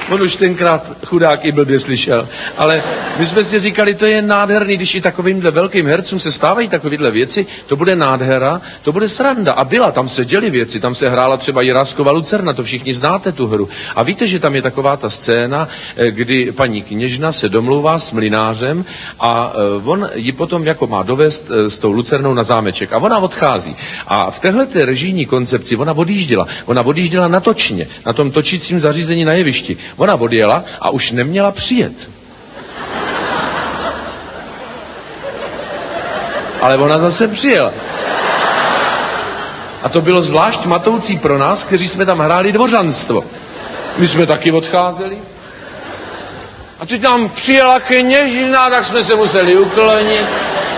On už tenkrát chudák i blbě slyšel. Ale my jsme si říkali, to je nádherný, když i takovýmhle velkým hercům se stávají takovýhle věci, to bude nádhera, to bude sranda. A byla, tam se děly věci, tam se hrála třeba Jiráskova Lucerna, to všichni znáte tu hru. A víte, že tam je taková ta scéna, kdy paní kněžna se domlouvá s mlynářem a on ji potom jako má dovést s tou Lucernou na zámeček. A ona odchází. A v téhleté režijní koncepci ona odjížděla na točně, na tom točícím zařízení na jevišti. Ona odjela a už neměla přijet. Ale ona zase přijela. A to bylo zvlášť matoucí pro nás, kteří jsme tam hráli dvořanstvo. My jsme taky odcházeli. A teď nám přijela kněžna, tak jsme se museli uklonit.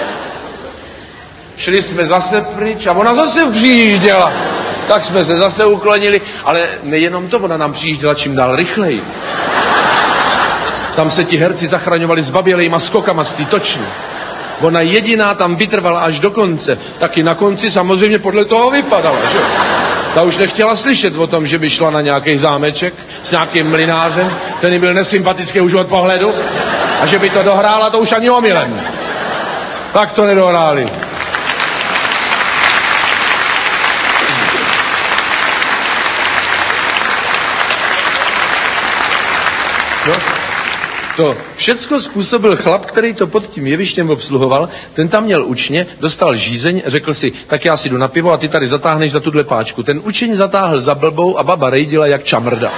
Šli jsme zase pryč a ona zase přijížděla. Tak jsme se zase uklonili, ale nejenom to, ona nám přijížděla čím dál rychleji. Tam se ti herci zachraňovali s babělejma skokama z té točny. Ona jediná tam vytrvala až do konce. Taky na konci samozřejmě podle toho vypadala, že? Ta už nechtěla slyšet o tom, že by šla na nějaký zámeček s nějakým mlynářem, ten jí byl nesympatický už od pohledu, a že by to dohrála, to už ani omylem. Tak to nedohráli. No, to všecko způsobil chlap, který to pod tím jevištěm obsluhoval, ten tam měl učně, dostal žízeň, řekl si, tak já si jdu na pivo a ty tady zatáhneš za tuhle páčku. Ten učeň zatáhl za blbou a baba rejdila jak čamrda.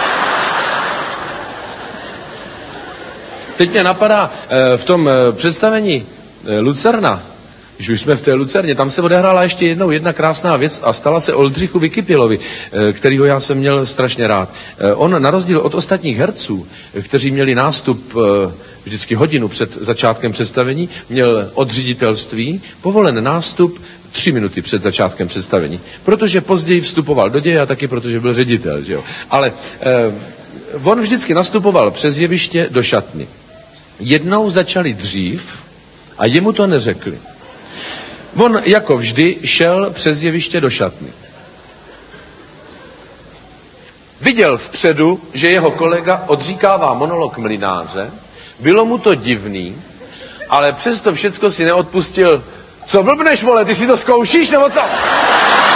Teď mě napadá, v tom představení Lucerna, když už jsme v té Lucerně, tam se odehrála ještě jednou jedna krásná věc a stala se Oldřichu Vykypilovi, kterýho já jsem měl strašně rád. On na rozdíl od ostatních herců, kteří měli nástup vždycky hodinu před začátkem představení, měl od ředitelství povolen nástup 3 minuty před začátkem představení. Protože později vstupoval do děje a taky protože byl ředitel. Že jo? Ale on vždycky nastupoval přes jeviště do šatny. Jednou začali dřív a jemu to neřekli. On jako vždy šel přes jeviště do šatny. Viděl vpředu, že jeho kolega odříkává monolog mlynáře, bylo mu to divný, ale přesto všecko si neodpustil. Co blbneš, vole, ty si to zkoušíš, nebo co?